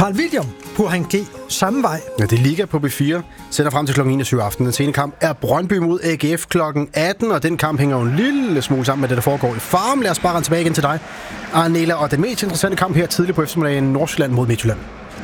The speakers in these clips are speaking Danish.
Carl William, Burhan G. Samme vej. Ja, det er Liga på B4. Sætter frem til kl. 21 aften. Den sene kamp er Brøndby mod AGF kl. 18, og den kamp hænger jo en lille smule sammen med det, der foregår i Farum. Lad os bare rende tilbage igen til dig, Arnella, og den mest interessante kamp her tidligt på eftermiddagen, Nordsjælland mod Midtjylland.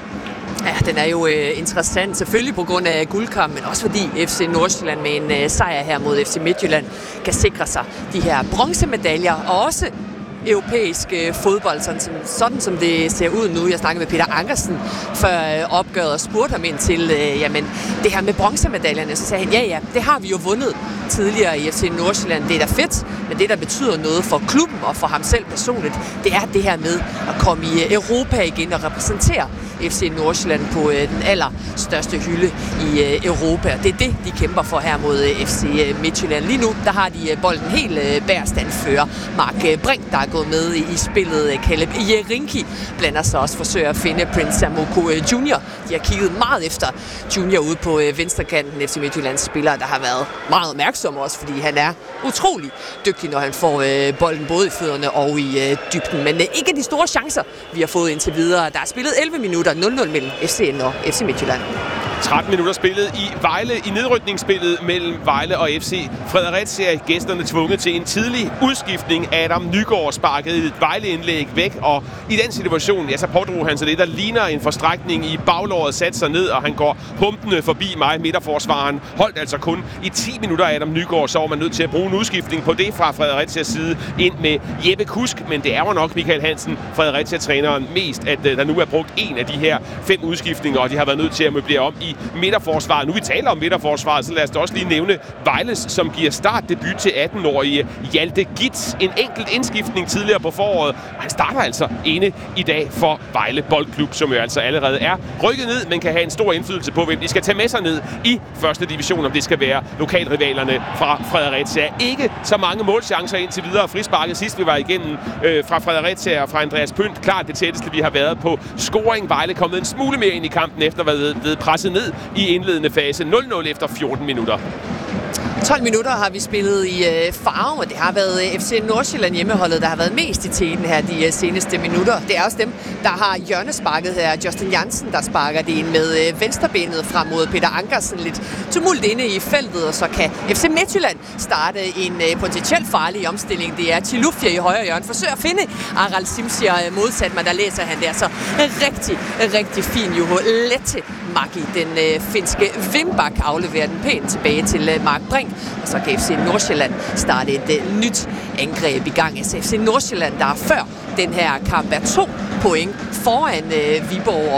Ja, den er jo interessant, selvfølgelig på grund af guldkampen, men også fordi FC Nordsjælland med en sejr her mod FC Midtjylland kan sikre sig de her bronzemedaljer, og også europæisk fodbold, sådan som det ser ud nu. Jeg snakkede med Peter Ankersen før opgøret og spurgte ham ind til det her med bronzemedaljerne. Så sagde han, ja, det har vi jo vundet tidligere i FC Nordsjælland. Det er da fedt, men det, der betyder noget for klubben og for ham selv personligt, det er det her med at komme i Europa igen og repræsentere FC Nordsjælland på den allerstørste hylde i Europa. Det er det, de kæmper for her mod FC Midtjylland. Lige nu, der har de bolden helt bærst anfører. Mark Brink, der er gået med i spillet. Caleb Jerinki blander sig også, forsøger at finde Prince Amoako Jr. De har kigget meget efter Junior ude på venstrekanten. FC Midtjyllands spiller, der har været meget opmærksom også, fordi han er utrolig dygtig, når han får bolden både i fødderne og i dybden. Men ikke de store chancer, vi har fået indtil videre. Der er spillet 11 minutter 0-0 mellem FCN og FC Midtjylland. 13 minutter spillet i Vejle i nedrykningsspillet mellem Vejle og FC Fredericia. Gæsterne tvunget til en tidlig udskiftning. Adam Nygaard sparkede et Vejle-indlæg væk, og i den situation, ja, så pådrog han sig det, der ligner en forstrækning i baglåret, satte sig ned, og han går humpende forbi mig. Midterforsvaren holdt altså kun i 10 minutter. Adam Nygaard, så var man nødt til at bruge en udskiftning på det fra Fredericias side ind med Jeppe Kusk, men det er jo nok Michael Hansen, Fredericia-træneren, mest, at der nu er brugt en af de her 5 udskiftninger, og de har været nødt til at møblere om i midterforsvaret. Nu vi taler om midterforsvaret, så lad os da også lige nævne Vejles, som giver startdebut til 18-årige Hjalte Gitz. En enkelt indskiftning tidligere på foråret. Han starter altså inde i dag for Vejle Boldklub, som jo altså allerede er rykket ned, men kan have en stor indflydelse på, hvem de skal tage med sig ned i første division, om det skal være lokalrivalerne fra Fredericia. Ikke så mange målchancer indtil videre. Frisparket sidst vi var igennem fra Fredericia og fra Andreas Pynt. Klart det tætteste, vi har været på scoring. Vejle kommet en smule mere ind i kampen efter at være blevet presset ned i indledende fase. 0-0 efter 14 minutter. 12 minutter har vi spillet i Farum, og det har været FC Nordsjælland hjemmeholdet, der har været mest i teten her de seneste minutter. Det er også dem, der har hjørnesparket her. Justin Jansen, der sparker det ind med venstrebenet frem mod Peter Ankersen. Lidt tumult inde i feltet, og så kan FC Midtjylland starte en potentielt farlig omstilling. Det er Chilufya i højre hjørne. Forsøger at finde Aral Simsier modsat, men der læser han der så rigtig fin Juho Lette Maki. Den finske Wimbak afleverer den pænt tilbage til Mark Brink. Og så kan FC Nordsjælland starte et nyt angreb i gang. FC Nordsjælland, der før den her kamp er 2 point foran Viborg